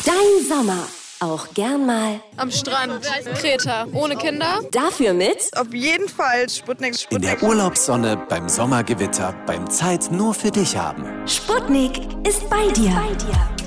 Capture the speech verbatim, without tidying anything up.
Dein Sommer. Auch gern mal am Strand, Kreta, ohne Kinder. Dafür mit auf jeden Fall Sputnik. Sputnik. In der Urlaubssonne, beim Sommergewitter, beim Zeit nur für dich haben. Sputnik ist bei dir. Bei dir.